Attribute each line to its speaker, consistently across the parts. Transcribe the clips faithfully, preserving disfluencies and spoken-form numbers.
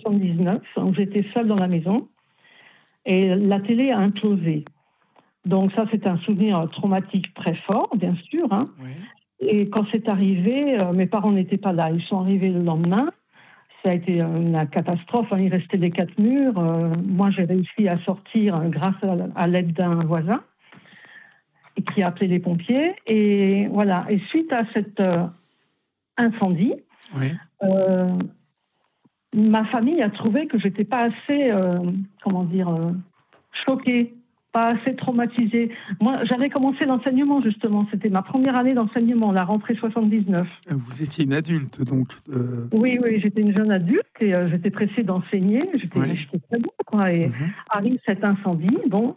Speaker 1: soixante-dix-neuf, où j'étais seule dans la maison, et la télé a implosé. Donc ça, c'est un souvenir traumatique très fort, bien sûr. Hein.
Speaker 2: Oui.
Speaker 1: Et quand c'est arrivé, euh, mes parents n'étaient pas là. Ils sont arrivés le lendemain. Ça a été une catastrophe. Hein. Il restait des quatre murs. Euh, moi, j'ai réussi à sortir euh, grâce à, à l'aide d'un voisin qui a appelé les pompiers. Et voilà. Et suite à cet euh, incendie,
Speaker 2: Oui.
Speaker 1: euh, ma famille a trouvé que j'étais pas assez, euh, comment dire, euh, choquée, pas assez traumatisée. Moi, j'avais commencé l'enseignement, justement. C'était ma première année d'enseignement, la rentrée soixante-dix-neuf.
Speaker 2: Vous étiez une adulte, donc. Euh...
Speaker 1: Oui, oui, j'étais une jeune adulte et euh, j'étais pressée d'enseigner. J'étais,
Speaker 2: Oui.
Speaker 1: j'étais très bien, quoi. Et
Speaker 2: Mm-hmm.
Speaker 1: arrive cet incendie, bon.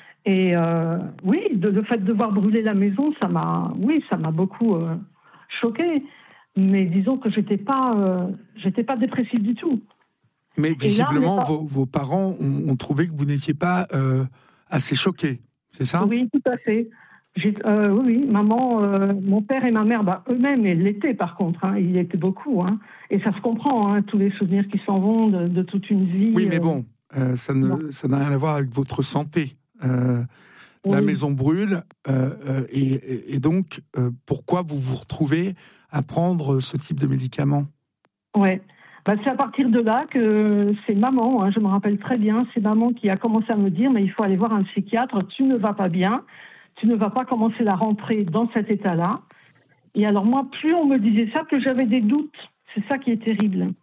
Speaker 1: Et euh, oui, de, le fait de voir brûler la maison, ça m'a, oui, ça m'a beaucoup euh, choquée. Mais disons que j'étais pas, euh, j'étais pas dépressive du tout.
Speaker 2: Mais visiblement,
Speaker 1: là,
Speaker 2: vos, vos parents ont, ont trouvé que vous n'étiez pas euh, assez choquée, c'est ça ?
Speaker 1: Oui, tout à fait. J'ai, euh, oui, maman, euh, mon père et ma mère, bah, eux-mêmes, ils l'étaient par contre. Hein, ils l'étaient beaucoup. Hein, et ça se comprend, hein, tous les souvenirs qui s'en vont de, de toute une vie.
Speaker 2: Oui, mais
Speaker 1: euh,
Speaker 2: bon, euh, ça, ne, ça n'a rien à voir avec votre santé. Euh,
Speaker 1: oui.
Speaker 2: La maison brûle, euh, euh, et, et, et donc, euh, pourquoi vous vous retrouvez à prendre ce type de médicaments ?
Speaker 1: Oui. Bah, c'est à partir de là que c'est maman, hein, je me rappelle très bien, c'est maman qui a commencé à me dire, mais il faut aller voir un psychiatre, tu ne vas pas bien, tu ne vas pas commencer la rentrée dans cet état-là. Et alors moi, plus on me disait ça, plus j'avais des doutes. C'est ça qui est terrible.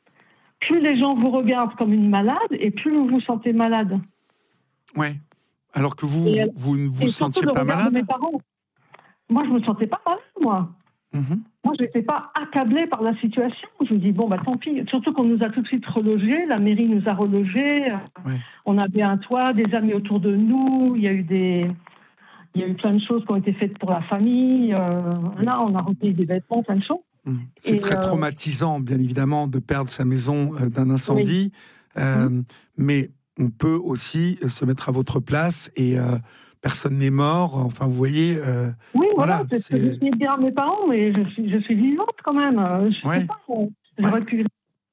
Speaker 1: Plus les gens vous regardent comme une malade, et plus vous vous sentez malade.
Speaker 2: Oui, alors que vous,
Speaker 1: et,
Speaker 2: vous ne vous
Speaker 1: et
Speaker 2: sentiez
Speaker 1: surtout,
Speaker 2: pas
Speaker 1: le regard
Speaker 2: malade ?
Speaker 1: de mes parents. Moi, je ne me sentais pas malade, moi.
Speaker 2: Mm-hmm.
Speaker 1: Moi, je n'étais pas accablée par la situation. Je me dis, bon, bah tant pis. Surtout qu'on nous a tout de suite relogés. La mairie nous a relogés.
Speaker 2: Ouais.
Speaker 1: On avait un toit, des amis autour de nous. Il y a eu des... Il y a eu plein de choses qui ont été faites pour la famille. Euh,
Speaker 2: Oui.
Speaker 1: Là, on a repris des vêtements, plein de choses.
Speaker 2: Mmh. C'est
Speaker 1: Et
Speaker 2: très
Speaker 1: euh...
Speaker 2: traumatisant, bien évidemment, de perdre sa maison euh, d'un incendie.
Speaker 1: Oui.
Speaker 2: Euh,
Speaker 1: mmh.
Speaker 2: Mais on peut aussi se mettre à votre place et... Euh, personne n'est mort, enfin vous voyez. Euh,
Speaker 1: oui, voilà, voilà c'est,
Speaker 2: c'est
Speaker 1: ce que je dis à mes parents, mais je suis, je suis vivante quand même. Je
Speaker 2: ouais.
Speaker 1: sais pas, j'aurais ouais. pu.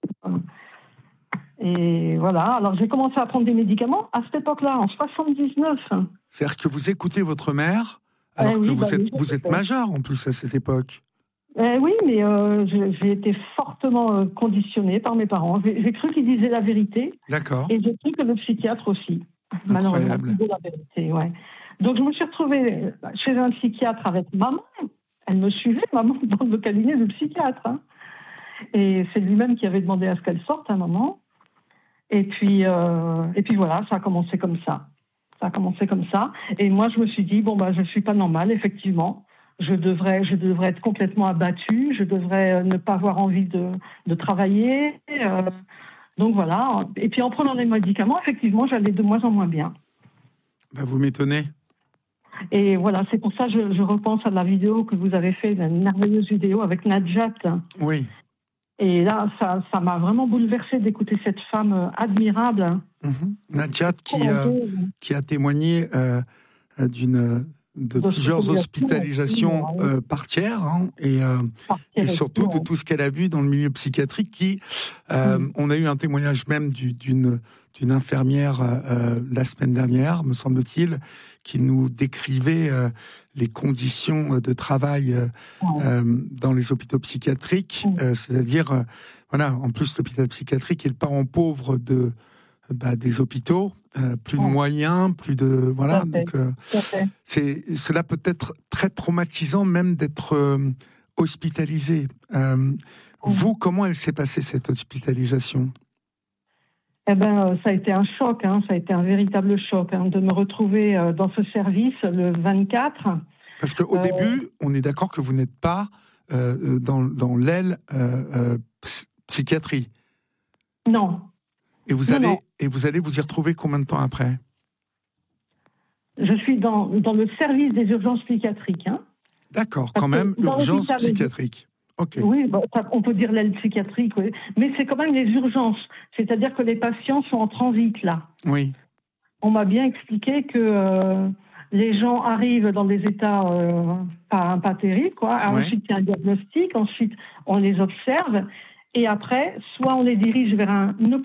Speaker 1: Et voilà, alors j'ai commencé à prendre des médicaments à cette époque-là, en soixante-dix-neuf.
Speaker 2: C'est-à-dire que vous écoutez votre mère, alors eh que oui, vous, bah, êtes, vous êtes majeur en plus à cette époque.
Speaker 1: Eh oui, mais euh, j'ai, j'ai été fortement euh, conditionnée par mes parents. J'ai, j'ai cru qu'ils disaient la vérité.
Speaker 2: D'accord.
Speaker 1: Et j'ai cru que le psychiatre aussi.
Speaker 2: Incroyable.
Speaker 1: Malheureusement, la vérité, ouais. Donc je me suis retrouvée chez un psychiatre avec maman. Elle me suivait, maman, dans le cabinet du psychiatre. Hein. Et c'est lui-même qui avait demandé à ce qu'elle sorte à maman. Et puis, euh, et puis voilà, ça a commencé comme ça. Ça a commencé comme ça. Et moi, je me suis dit, bon, bah, je ne suis pas normale, effectivement. Je devrais, je devrais être complètement abattue. Je devrais ne pas avoir envie de, de travailler. Euh, donc voilà. Et puis en prenant les médicaments, effectivement, j'allais de moins en moins bien.
Speaker 2: Bah, vous m'étonnez.
Speaker 1: Et voilà, c'est pour ça que je, je repense à la vidéo que vous avez fait, une merveilleuse vidéo avec Nadjat.
Speaker 2: Oui.
Speaker 1: Et là, ça, ça m'a vraiment bouleversée d'écouter cette femme admirable.
Speaker 2: Mm-hmm. Nadjat qui, euh, qui a témoigné euh, d'une... de plusieurs hospitalisations euh, par tiers, hein, et, euh, et surtout de tout ce qu'elle a vu dans le milieu psychiatrique. Qui, euh, mmh. On a eu un témoignage même du, d'une, d'une infirmière euh, la semaine dernière, me semble-t-il, qui nous décrivait euh, les conditions de travail euh, mmh. euh, dans les hôpitaux psychiatriques, mmh. euh, c'est-à-dire, euh, voilà, en plus l'hôpital psychiatrique est le parent pauvre de Bah, des hôpitaux, euh, plus de oh. moyens, plus de voilà. Donc, euh, c'est cela peut être très traumatisant même d'être euh, hospitalisé. Euh, oh. Vous, comment elle s'est passée cette hospitalisation ?
Speaker 1: Eh ben, ça a été un choc, hein, ça a été un véritable choc hein, de me retrouver euh, dans ce service le vingt-quatre.
Speaker 2: Parce qu'au euh... début, on est d'accord que vous n'êtes pas euh, dans, dans l'aile euh, euh, psychiatrie.
Speaker 1: Non.
Speaker 2: Et vous,
Speaker 1: non,
Speaker 2: allez,
Speaker 1: non.
Speaker 2: et vous allez vous y retrouver combien de temps après ?
Speaker 1: Je suis dans, dans le service des urgences psychiatriques. Hein.
Speaker 2: D'accord, quand même, urgence psychiatrique. Okay.
Speaker 1: Oui, bah, on peut dire l'aile psychiatrique, oui. Mais c'est quand même les urgences. C'est-à-dire que les patients sont en transit, là.
Speaker 2: Oui.
Speaker 1: On m'a bien expliqué que euh, les gens arrivent dans des états euh, pas, pas terribles, quoi. Ouais. Ensuite, il y a un diagnostic, ensuite, on les observe. Et après, soit on les dirige vers un hôpital